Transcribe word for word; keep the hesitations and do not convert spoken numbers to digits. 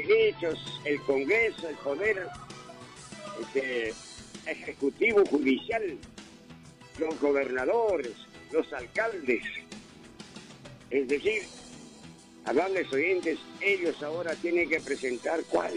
ministros, el Congreso, el Poder este, Ejecutivo, Judicial, los gobernadores, los alcaldes. Es decir, amables oyentes, ellos ahora tienen que presentar cuál